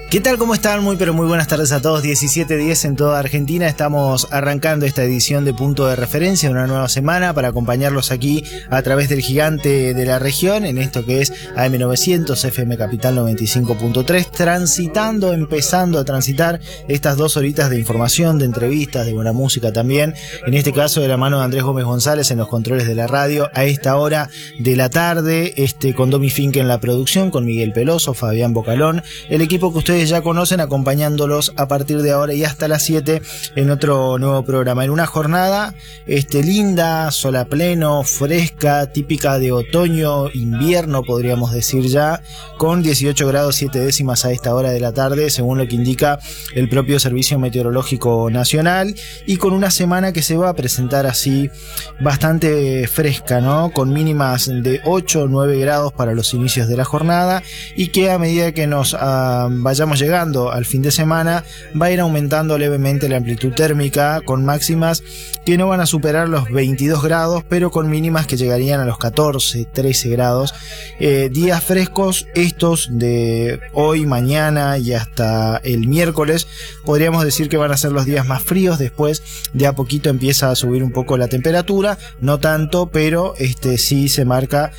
¿Qué tal? ¿Cómo están? Muy pero muy buenas tardes a todos. 17:10 en toda Argentina. Estamos arrancando esta edición de Punto de Referencia, una nueva semana para acompañarlos aquí a través del gigante de la región, en esto que es AM900, FM Capital 95.3, empezando a transitar estas 2 horitas de información, de entrevistas, de buena música también. En este caso de la mano de Andrés Gómez González en los controles de la radio a esta hora de la tarde, con Domi Finke en la producción, con Miguel Peloso, Fabián Bocalón, el equipo que ustedes ya conocen, acompañándolos a partir de ahora y hasta las 7 en otro nuevo programa. En una jornada linda, sol a pleno, fresca, típica de otoño, invierno podríamos decir ya, con 18 grados 7 décimas a esta hora de la tarde, según lo que indica el propio Servicio Meteorológico Nacional, y con una semana que se va a presentar así bastante fresca, ¿no? Con mínimas de 8 o 9 grados para los inicios de la jornada, y que a medida que nos vayamos llegando al fin de semana va a ir aumentando levemente la amplitud térmica, con máximas que no van a superar los 22 grados, pero con mínimas que llegarían a los 14, 13 grados. Días frescos estos de hoy, mañana y hasta el miércoles. Podríamos decir que van a ser los días más fríos. Después de a poquito empieza a subir un poco la temperatura, no tanto, pero sí se marca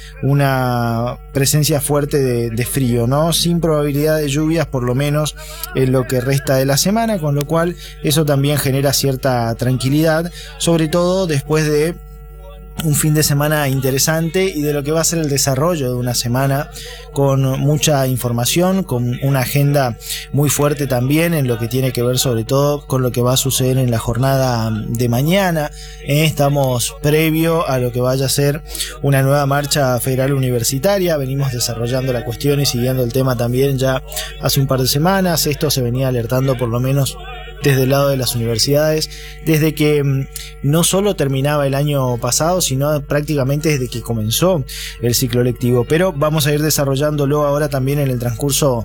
una presencia fuerte de frío, ¿no? Sin probabilidad de lluvias, por lo menos en lo que resta de la semana, con lo cual eso también genera cierta tranquilidad, sobre todo después de un fin de semana interesante y de lo que va a ser el desarrollo de una semana con mucha información, con una agenda muy fuerte también en lo que tiene que ver sobre todo con lo que va a suceder en la jornada de mañana. Estamos previo a lo que vaya a ser una nueva marcha federal universitaria. Venimos desarrollando la cuestión y siguiendo el tema también ya hace un par de semanas. Esto se venía alertando por lo menos desde el lado de las universidades, desde que no solo terminaba el año pasado, sino prácticamente desde que comenzó el ciclo lectivo. Pero vamos a ir desarrollándolo ahora también en el transcurso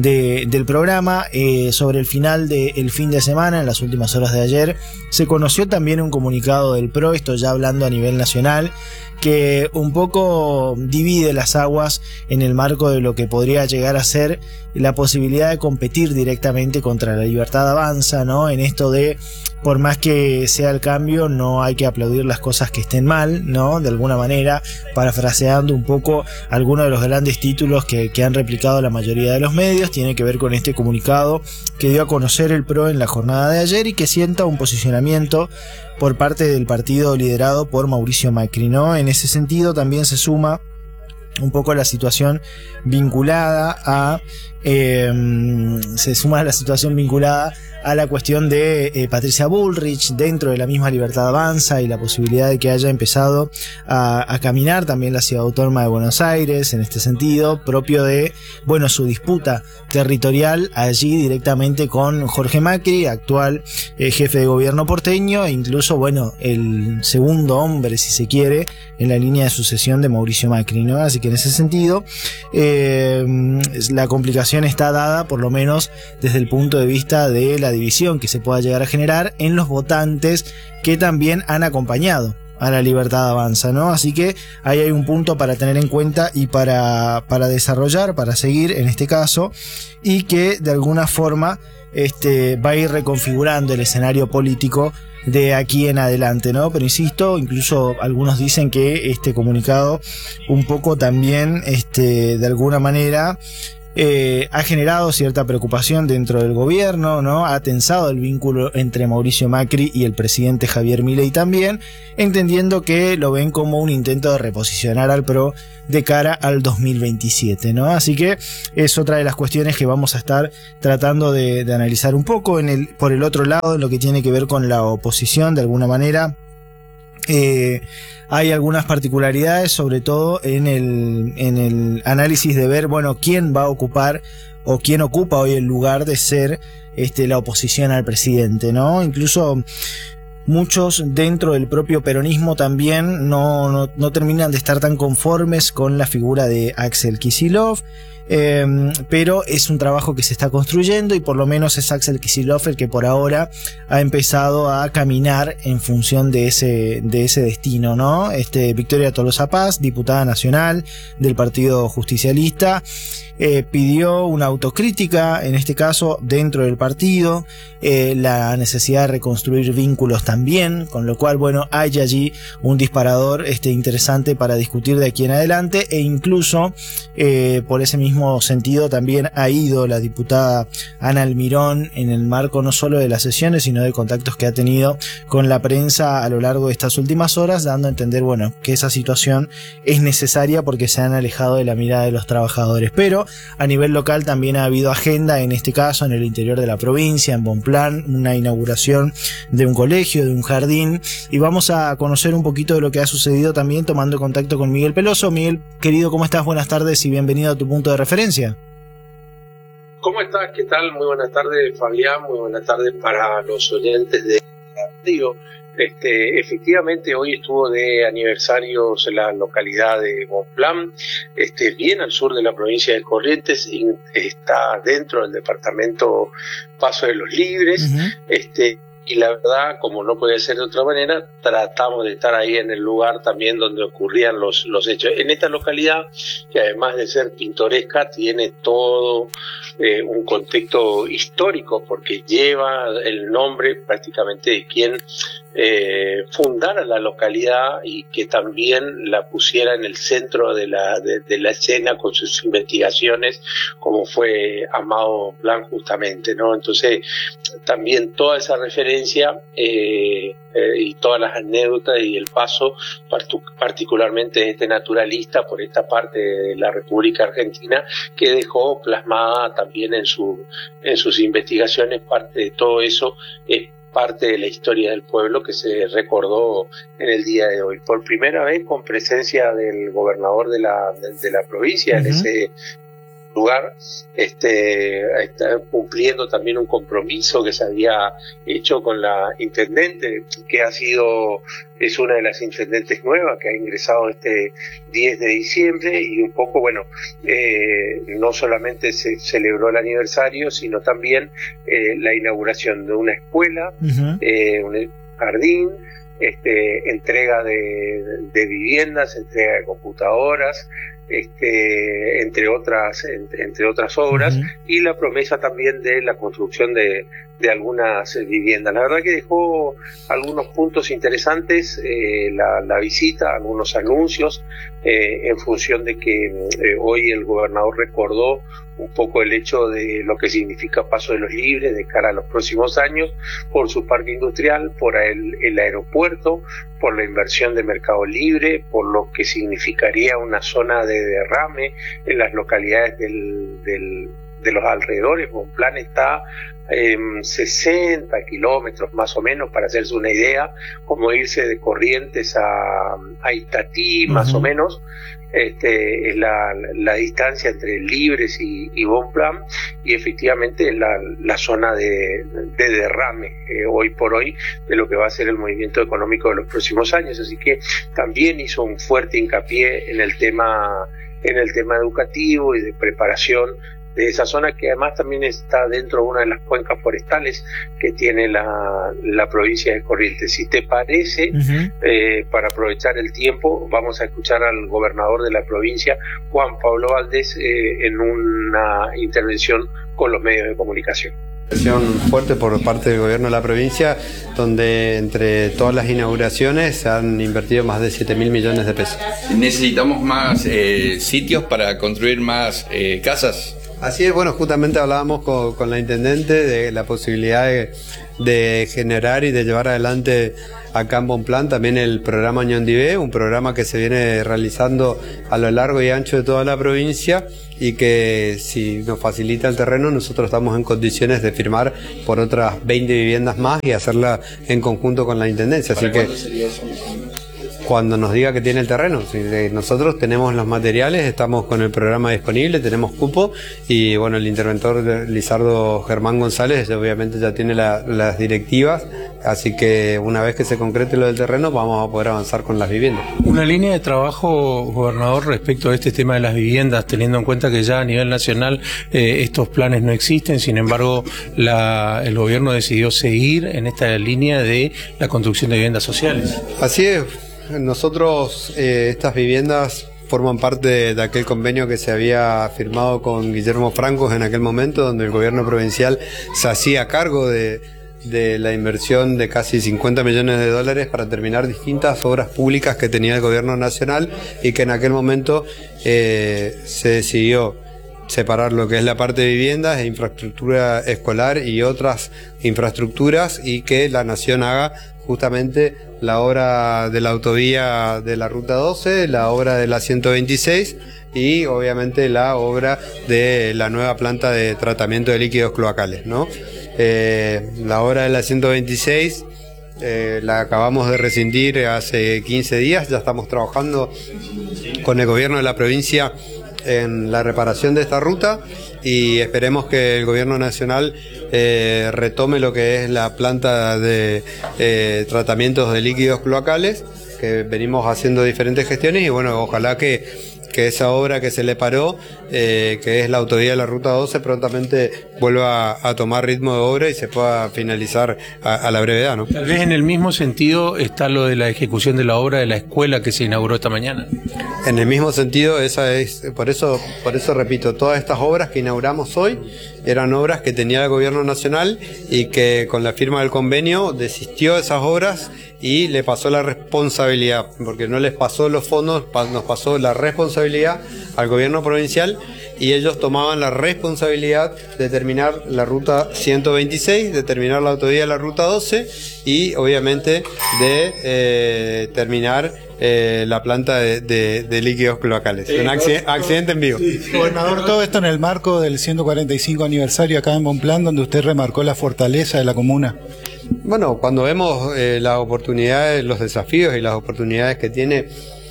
del programa. Sobre el final del fin de semana, en las últimas horas de ayer, se conoció también un comunicado del PRO, esto ya hablando a nivel nacional, que un poco divide las aguas en el marco de lo que podría llegar a ser la posibilidad de competir directamente contra La Libertad Avanza, ¿no? En esto de, por más que sea el cambio, no hay que aplaudir las cosas que estén mal, ¿no? De alguna manera, parafraseando un poco algunos de los grandes títulos que han replicado la mayoría de los medios, tiene que ver con este comunicado que dio a conocer el PRO en la jornada de ayer y que sienta un posicionamiento por parte del partido liderado por Mauricio Macri, ¿no? En ese sentido también se suma un poco la situación vinculada a la cuestión de Patricia Bullrich dentro de la misma Libertad Avanza y la posibilidad de que haya empezado a caminar también la Ciudad Autónoma de Buenos Aires en este sentido, propio de, su disputa territorial allí directamente con Jorge Macri, actual jefe de gobierno porteño, e incluso, el segundo hombre, si se quiere, en la línea de sucesión de Mauricio Macri, ¿no? Así que en ese sentido, la complicación está dada, por lo menos desde el punto de vista de la división que se pueda llegar a generar en los votantes que también han acompañado a La Libertad Avanza, ¿no? Así que ahí hay un punto para tener en cuenta y para desarrollar, para seguir en este caso, y que de alguna forma va a ir reconfigurando el escenario político de aquí en adelante, ¿no? Pero insisto, incluso algunos dicen que este comunicado un poco también, de alguna manera, ha generado cierta preocupación dentro del gobierno, ¿no? Ha tensado el vínculo entre Mauricio Macri y el presidente Javier Milei también, entendiendo que lo ven como un intento de reposicionar al PRO de cara al 2027, ¿no? Así que es otra de las cuestiones que vamos a estar tratando de analizar un poco por el otro lado, en lo que tiene que ver con la oposición, de alguna manera. Hay algunas particularidades, sobre todo en el análisis de ver, quién va a ocupar o quién ocupa hoy el lugar de ser la oposición al presidente, ¿no? Incluso muchos dentro del propio peronismo también no terminan de estar tan conformes con la figura de Axel Kicillof. pero es un trabajo que se está construyendo y por lo menos es Axel Kicillof el que por ahora ha empezado a caminar en función de ese destino, ¿no? Victoria Tolosa Paz, diputada nacional del Partido Justicialista, pidió una autocrítica, en este caso dentro del partido, la necesidad de reconstruir vínculos también, con lo cual, bueno, hay allí un disparador interesante para discutir de aquí en adelante, e incluso por ese mismo sentido también ha ido la diputada Ana Almirón en el marco no solo de las sesiones, sino de contactos que ha tenido con la prensa a lo largo de estas últimas horas, dando a entender, bueno, que esa situación es necesaria porque se han alejado de la mirada de los trabajadores. Pero a nivel local también ha habido agenda, en este caso en el interior de la provincia, en Bonplan, una inauguración de un colegio, de un jardín, y vamos a conocer un poquito de lo que ha sucedido también tomando contacto con Miguel Peloso. Miguel, querido, ¿cómo estás? Buenas tardes y bienvenido a tu punto de referencia. ¿Cómo estás? ¿Qué tal? Muy buenas tardes, Fabián. Muy buenas tardes para los oyentes de la radio. Efectivamente, hoy estuvo de aniversarios en la localidad de Bonplan, bien al sur de la provincia de Corrientes, y está dentro del departamento Paso de los Libres. Y la verdad, como no puede ser de otra manera, tratamos de estar ahí en el lugar también donde ocurrían los hechos. En esta localidad, que además de ser pintoresca, tiene todo un contexto histórico, porque lleva el nombre prácticamente de quien fundara la localidad y que también la pusiera en el centro de la escena con sus investigaciones, como fue Amado Bonplan justamente, ¿no? Entonces, también toda esa referencia y todas las anécdotas y el paso particularmente de este naturalista por esta parte de la República Argentina, que dejó plasmada también en sus investigaciones. Parte de todo eso es parte de la historia del pueblo que se recordó en el día de hoy, por primera vez con presencia del gobernador de la provincia. En ese lugar, está cumpliendo también un compromiso que se había hecho con la intendente, que es una de las intendentes nuevas que ha ingresado este 10 de diciembre, y un poco, bueno, no solamente se celebró el aniversario, sino también la inauguración de una escuela, un jardín, entrega de viviendas, entrega de computadoras, entre otras obras, y la promesa también de la construcción de algunas viviendas. La verdad que dejó algunos puntos interesantes la visita, algunos anuncios, en función de que hoy el gobernador recordó un poco el hecho de lo que significa Paso de los Libres de cara a los próximos años, por su parque industrial, por el aeropuerto, por la inversión de Mercado Libre, por lo que significaría una zona de derrame en las localidades de los alrededores. Bonplan está 60 kilómetros más o menos, para hacerse una idea, como irse de Corrientes a Itatí, más o menos. Es la distancia entre Libres y Bonplan, y efectivamente es la zona de derrame hoy por hoy de lo que va a ser el movimiento económico de los próximos años. Así que también hizo un fuerte hincapié en el tema educativo y de preparación de esa zona, que además también está dentro de una de las cuencas forestales que tiene la provincia de Corrientes. Si te parece, para aprovechar el tiempo, vamos a escuchar al gobernador de la provincia, Juan Pablo Valdés, en una intervención con los medios de comunicación. Fuerte por parte del gobierno de la provincia, donde entre todas las inauguraciones se han invertido más de 7.000 millones de pesos. ¿Necesitamos más sitios para construir más casas? Así es, bueno, justamente hablábamos con la intendente de la posibilidad de generar y de llevar adelante acá en Bonplan también el programa Ñondivé, un programa que se viene realizando a lo largo y ancho de toda la provincia, y que si nos facilita el terreno, nosotros estamos en condiciones de firmar por otras 20 viviendas más y hacerla en conjunto con la intendencia. Así que cuando nos diga que tiene el terreno. Si nosotros tenemos los materiales, estamos con el programa disponible, tenemos cupo y bueno, el interventor Lizardo Germán González obviamente ya tiene las directivas, así que una vez que se concrete lo del terreno vamos a poder avanzar con las viviendas. Una línea de trabajo, gobernador, respecto a este tema de las viviendas, teniendo en cuenta que ya a nivel nacional estos planes no existen, sin embargo el gobierno decidió seguir en esta línea de la construcción de viviendas sociales. Así es. Nosotros, estas viviendas forman parte de aquel convenio que se había firmado con Guillermo Francos en aquel momento, donde el gobierno provincial se hacía cargo de la inversión de casi 50 millones de dólares para terminar distintas obras públicas que tenía el gobierno nacional y que en aquel momento se decidió separar lo que es la parte de viviendas e infraestructura escolar y otras infraestructuras, y que la nación haga justamente la obra de la autovía de la Ruta 12, la obra de la 126 y obviamente la obra de la nueva planta de tratamiento de líquidos cloacales, ¿no? La obra de la 126 la acabamos de rescindir hace 15 días, ya estamos trabajando con el gobierno de la provincia en la reparación de esta ruta y esperemos que el gobierno nacional retome lo que es la planta de tratamientos de líquidos cloacales, que venimos haciendo diferentes gestiones y bueno, ojalá que esa obra que se le paró, que es la autovía de la Ruta 12, prontamente vuelva a tomar ritmo de obra y se pueda finalizar a la brevedad, ¿no? Tal vez en el mismo sentido está lo de la ejecución de la obra de la escuela que se inauguró esta mañana. En el mismo sentido, por eso repito, todas estas obras que inauguramos hoy eran obras que tenía el gobierno nacional y que con la firma del convenio desistió de esas obras y le pasó la responsabilidad, porque no les pasó los fondos, nos pasó la responsabilidad al gobierno provincial y ellos tomaban la responsabilidad de terminar la ruta 126, de terminar la autovía de la ruta 12 y obviamente de terminar la planta de líquidos cloacales. Un accidente en vivo. Sí. Gobernador, todo esto en el marco del 145 aniversario acá en Bonpland, donde usted remarcó la fortaleza de la comuna. Bueno, cuando vemos las oportunidades, los desafíos y las oportunidades que tiene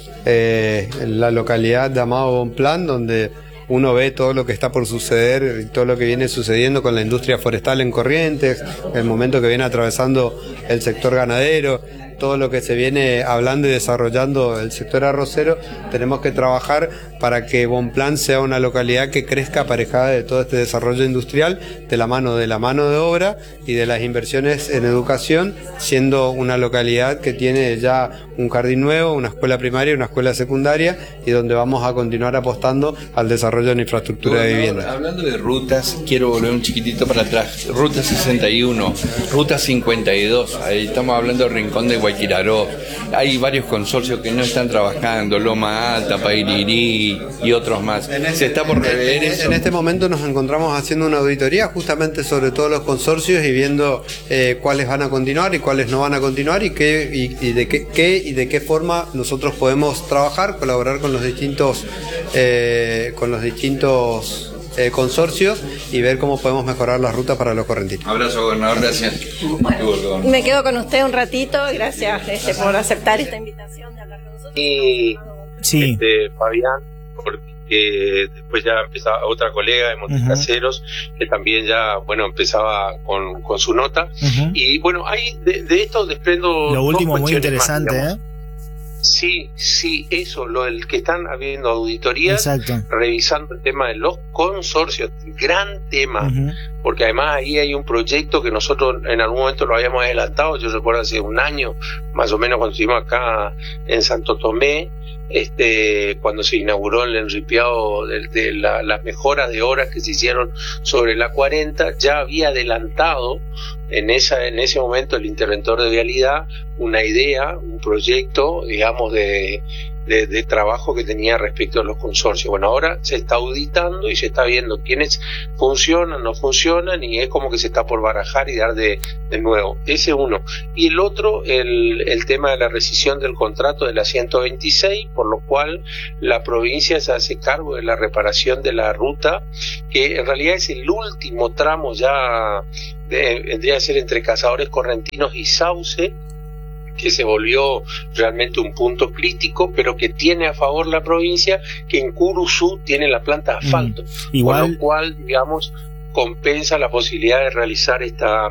la localidad de Amado Bonpland, donde uno ve todo lo que está por suceder y todo lo que viene sucediendo con la industria forestal en Corrientes, el momento que viene atravesando el sector ganadero, todo lo que se viene hablando y desarrollando el sector arrocero, tenemos que trabajar para que Bonpland sea una localidad que crezca aparejada de todo este desarrollo industrial, de la mano de obra y de las inversiones en educación, siendo una localidad que tiene ya un jardín nuevo, una escuela primaria y una escuela secundaria, y donde vamos a continuar apostando al desarrollo de la infraestructura de vivienda. Hablando de rutas, quiero volver un chiquitito para atrás. Ruta 61, Ruta 52, ahí estamos hablando del Rincón de Guayquiraró. Hay varios consorcios que no están trabajando, Loma Alta, Pairirí y otros más. ¿Se está por rever eso? En este momento nos encontramos haciendo una auditoría justamente sobre todos los consorcios y viendo cuáles van a continuar y cuáles no van a continuar y de qué forma nosotros podemos trabajar, colaborar con los distintos consorcios y ver cómo podemos mejorar la ruta para los correntinos. Abrazo, gobernador, gracias. Bueno, me quedo con usted un ratito, gracias por aceptar esta invitación de hablar con nosotros. Y sí. Fabián, porque después ya empezaba otra colega de Montecaseros, que también ya, bueno, empezaba con su nota. Y bueno, ahí de esto desprendo lo último muy interesante, más, Sí, eso, el que están habiendo auditorías, revisando el tema de los consorcios, gran tema, porque además ahí hay un proyecto que nosotros en algún momento lo habíamos adelantado, yo recuerdo hace un año, más o menos, cuando estuvimos acá en Santo Tomé, cuando se inauguró el enripiado de las mejoras de obras que se hicieron sobre la 40, ya había adelantado en ese momento el interventor de vialidad una idea, un proyecto, digamos, de trabajo que tenía respecto a los consorcios. Bueno, ahora se está auditando y se está viendo quiénes funcionan, no funcionan, y es como que se está por barajar y dar de nuevo. Ese uno. Y el otro, el tema de la rescisión del contrato de la 126, por lo cual la provincia se hace cargo de la reparación de la ruta, que en realidad es el último tramo ya, vendría a ser entre Cazadores Correntinos y Sauce, que se volvió realmente un punto crítico, pero que tiene a favor la provincia, que en Curuzú tiene la planta de asfalto, igual, con lo cual, digamos, compensa la posibilidad de realizar esta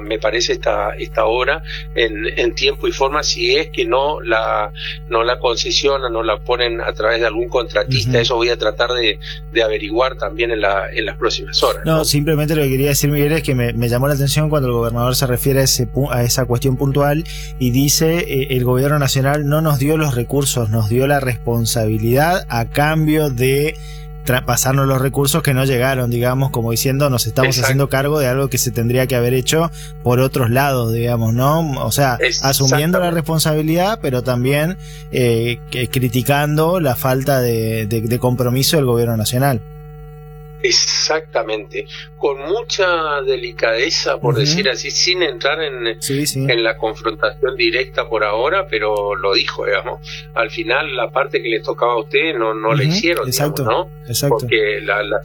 obra en tiempo y forma, si es que no la concesionan, no la ponen a través de algún contratista. Eso voy a tratar de averiguar también en las próximas horas. No, simplemente lo que quería decir, Miguel, es que me llamó la atención cuando el gobernador se refiere a esa cuestión puntual y dice el gobierno nacional no nos dio los recursos, nos dio la responsabilidad a cambio de pasarnos los recursos que no llegaron, digamos, como diciendo nos estamos haciendo cargo de algo que se tendría que haber hecho por otros lados, digamos, ¿no? O sea, asumiendo la responsabilidad, pero también criticando la falta de compromiso del gobierno nacional. Exactamente, con mucha delicadeza, por decir así, sin entrar en la confrontación directa por ahora, pero lo dijo, digamos. Al final la parte que le tocaba a usted no la hicieron, digamos, ¿no? Exacto. Porque la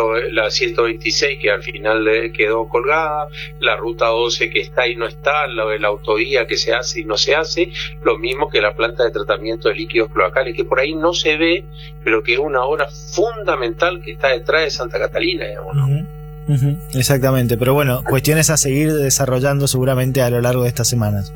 126 que al final quedó colgada, la ruta 12 que está y no está, la autovía que se hace y no se hace, lo mismo que la planta de tratamiento de líquidos cloacales, que por ahí no se ve, pero que es una obra fundamental que está detrás de Santa Catalina, digamos, ¿no? Exactamente, pero bueno, cuestiones a seguir desarrollando seguramente a lo largo de estas semanas.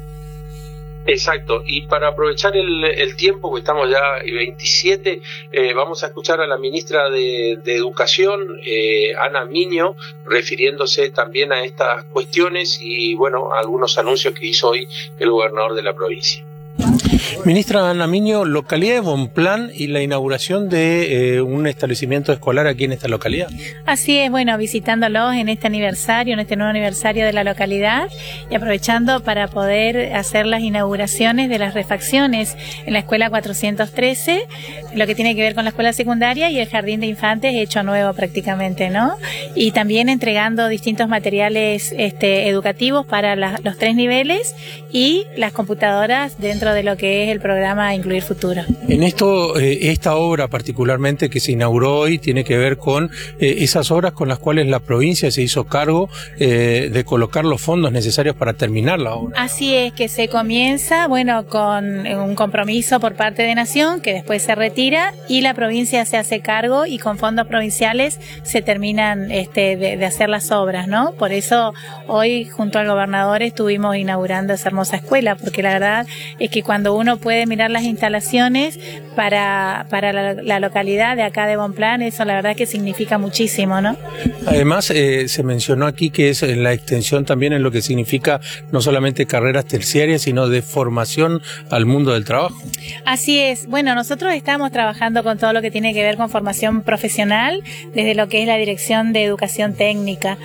Exacto, y para aprovechar el tiempo, que estamos ya 27, vamos a escuchar a la ministra de Educación, Ana Miño, refiriéndose también a estas cuestiones y, bueno, a algunos anuncios que hizo hoy el gobernador de la provincia. Ministra Ana Miño, localidad de Bonplan y la inauguración de un establecimiento escolar aquí en esta localidad. Así es, bueno, visitándolos en este aniversario, en este nuevo aniversario de la localidad y aprovechando para poder hacer las inauguraciones de las refacciones en la escuela 413, lo que tiene que ver con la escuela secundaria y el jardín de infantes hecho nuevo prácticamente, ¿no? Y también entregando distintos materiales educativos para los 3 niveles y las computadoras dentro de lo que es el programa Incluir Futuro. En esto, esta obra particularmente que se inauguró hoy tiene que ver con esas obras con las cuales la provincia se hizo cargo de colocar los fondos necesarios para terminar la obra. Así es, que se comienza, bueno, con un compromiso por parte de Nación, que después se retira y la provincia se hace cargo y con fondos provinciales se terminan de hacer las obras, ¿no? Por eso hoy junto al gobernador estuvimos inaugurando esa hermosa escuela, porque la verdad es que cuando uno puede mirar las instalaciones para la localidad de acá de Bonplan, eso la verdad que significa muchísimo, ¿no? Además, se mencionó aquí que es la extensión también en lo que significa no solamente carreras terciarias, sino de formación al mundo del trabajo. Así es. Bueno, nosotros estamos trabajando con todo lo que tiene que ver con formación profesional, desde lo que es la Dirección de Educación Técnica.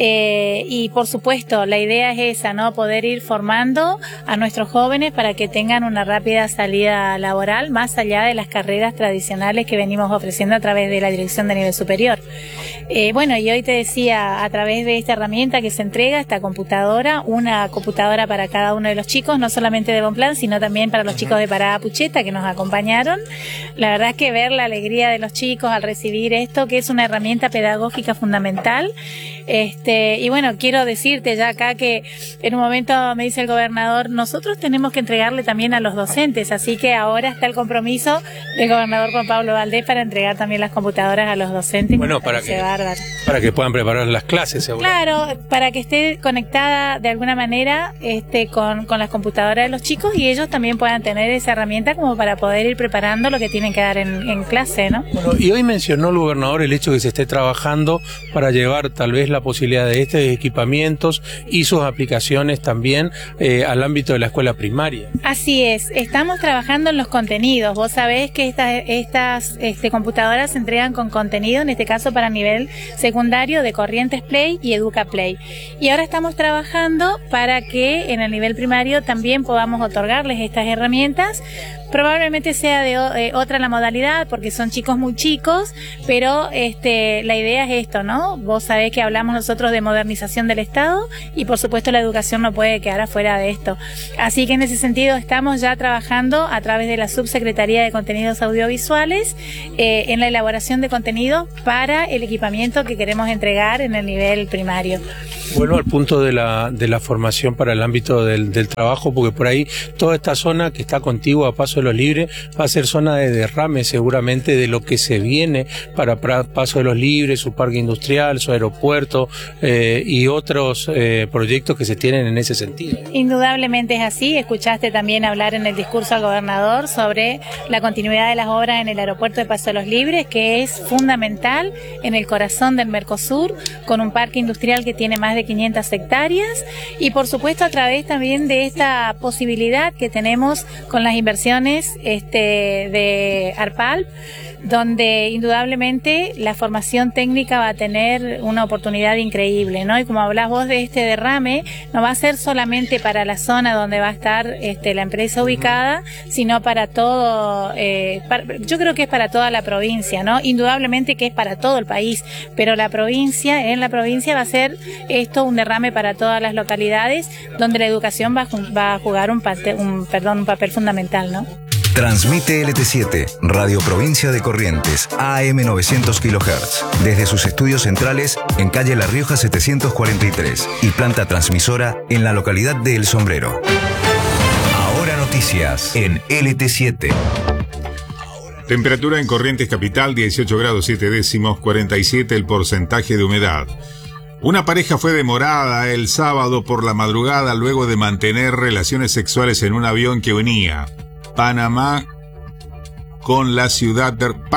Y por supuesto, la idea es esa, ¿no? Poder ir formando a nuestros jóvenes para que tengan una rápida salida laboral, más allá de las carreras tradicionales que venimos ofreciendo a través de la Dirección de Nivel Superior. Bueno, y hoy te decía, a través de esta herramienta que se entrega, esta computadora, una computadora para cada uno de los chicos, no solamente de Bonplan, sino también para los chicos de Parada Pucheta que nos acompañaron. La verdad es que ver la alegría de los chicos al recibir esto, que es una herramienta pedagógica fundamental. Y bueno, quiero decirte ya acá que en un momento me dice el gobernador, nosotros tenemos que entregarle también a los docentes, así que ahora está el compromiso del gobernador Juan Pablo Valdés para entregar también las computadoras a los docentes. Bueno, para que puedan preparar las clases, seguro. Claro, para que esté conectada de alguna manera con las computadoras de los chicos y ellos también puedan tener esa herramienta como para poder ir preparando lo que tienen que dar en clase, ¿no? Bueno, y hoy mencionó el gobernador el hecho de que se esté trabajando para llevar tal vez la posibilidad de estos equipamientos y sus aplicaciones también al ámbito de la escuela primaria. Así es, estamos trabajando en los contenidos. Vos sabés que estas computadoras se entregan con contenido, en este caso para nivel secundario de Corrientes Play y Educa Play. Y ahora estamos trabajando para que en el nivel primario también podamos otorgarles estas herramientas. Probablemente sea de otra la modalidad porque son chicos muy chicos, pero la idea es esto, ¿no? Vos sabés que hablamos nosotros de modernización del Estado y por supuesto la educación no puede quedar afuera de esto. Así que en ese sentido estamos ya trabajando a través de la Subsecretaría de Contenidos Audiovisuales en la elaboración de contenidos para el equipamiento que queremos entregar en el nivel primario. Vuelvo al punto de la formación para el ámbito del trabajo, porque por ahí toda esta zona que está contigua a Paso de los Libres va a ser zona de derrame seguramente de lo que se viene para Paso de los Libres, su parque industrial, su aeropuerto y otros proyectos que se tienen en ese sentido. Indudablemente es así. Escuchaste también hablar en el discurso al gobernador sobre la continuidad de las obras en el aeropuerto de Paso de los Libres, que es fundamental en el corazón del Mercosur, con un parque industrial que tiene más de 500 hectáreas y por supuesto a través también de esta posibilidad que tenemos con las inversiones de ARPALP, donde indudablemente la formación técnica va a tener una oportunidad increíble, ¿no? Y como hablás vos de este derrame, no va a ser solamente para la zona donde va a estar la empresa ubicada, sino para todo, yo creo que es para toda la provincia, ¿no? Indudablemente que es para todo el país, pero en la provincia va a ser esto un derrame para todas las localidades, donde la educación va a jugar un papel fundamental, ¿no? Transmite LT7, Radio Provincia de Corrientes, AM 900 kHz, desde sus estudios centrales en calle La Rioja 743 y planta transmisora en la localidad de El Sombrero. Ahora noticias en LT7. Temperatura en Corrientes Capital, 18 grados 7 décimos, 47 el porcentaje de humedad. Una pareja fue demorada el sábado por la madrugada luego de mantener relaciones sexuales en un avión que unía Paraná con la ciudad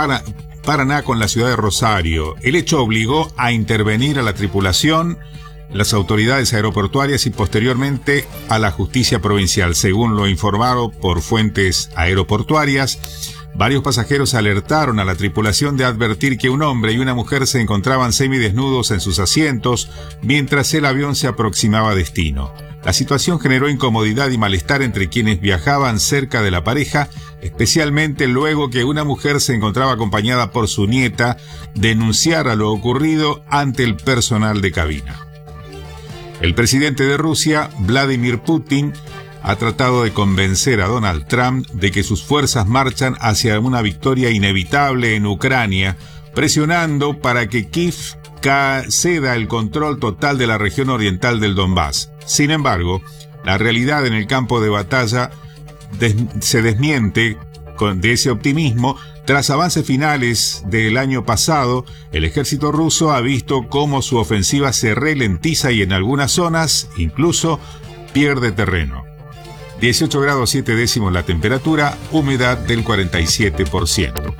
de Rosario. El hecho obligó a intervenir a la tripulación, las autoridades aeroportuarias y posteriormente a la justicia provincial. Según lo informaron por fuentes aeroportuarias, varios pasajeros alertaron a la tripulación de advertir que un hombre y una mujer se encontraban semidesnudos en sus asientos mientras el avión se aproximaba a destino. La situación generó incomodidad y malestar entre quienes viajaban cerca de la pareja, especialmente luego que una mujer se encontraba acompañada por su nieta denunciara lo ocurrido ante el personal de cabina. El presidente de Rusia, Vladimir Putin, ha tratado de convencer a Donald Trump de que sus fuerzas marchan hacia una victoria inevitable en Ucrania, presionando para que Kiev ceda el control total de la región oriental del Donbass. Sin embargo, la realidad en el campo de batalla se desmiente de ese optimismo. Tras avances finales del año pasado, el ejército ruso ha visto cómo su ofensiva se ralentiza y en algunas zonas incluso pierde terreno. 18 grados 7 décimos la temperatura, humedad del 47%.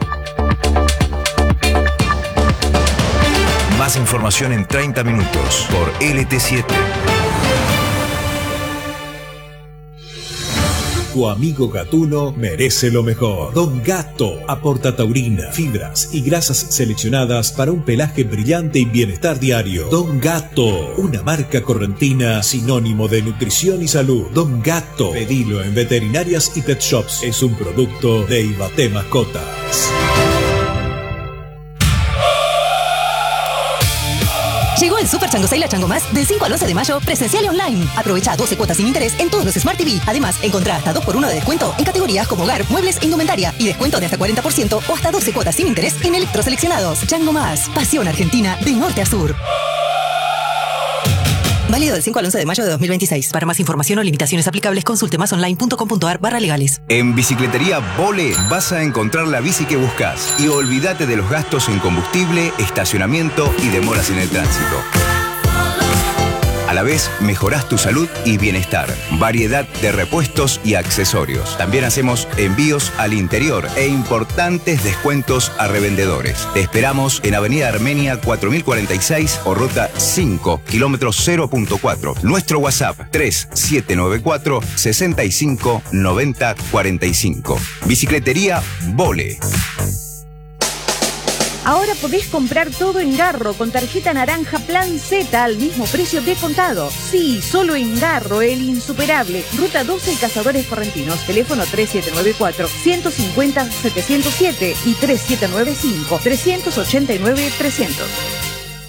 Más información en 30 minutos por LT7. Tu amigo gatuno merece lo mejor. Don Gato aporta taurina, fibras y grasas seleccionadas para un pelaje brillante y bienestar diario. Don Gato, una marca correntina sinónimo de nutrición y salud. Don Gato, pedilo en veterinarias y pet shops. Es un producto de Ibaté Mascotas. Llegó el Super Chango Sale a Chango Más del 5 al 11 de mayo, presencial y online. Aprovecha 12 cuotas sin interés en todos los Smart TV. Además, encontrá hasta 2x1 de descuento en categorías como hogar, muebles e indumentaria. Y descuento de hasta 40% o hasta 12 cuotas sin interés en electroseleccionados. Chango Más, pasión argentina de norte a sur. Válido del 5 al 11 de mayo de 2026. Para más información o limitaciones aplicables, consulte masonline.com.ar/legales. En Bicicletería Bole vas a encontrar la bici que buscas y olvídate de los gastos en combustible, estacionamiento y demoras en el tránsito. A la vez, mejorás tu salud y bienestar. Variedad de repuestos y accesorios. También hacemos envíos al interior e importantes descuentos a revendedores. Te esperamos en Avenida Armenia 4046 o Ruta 5, kilómetro 0.4. Nuestro WhatsApp 3794 65 90 45. Bicicletería Bole. Ahora podés comprar todo en Garro con tarjeta naranja Plan Z al mismo precio de contado. Sí, solo en Garro, el insuperable. Ruta 12 y Cazadores Correntinos. Teléfono 3794-150-707 y 3795-389-300.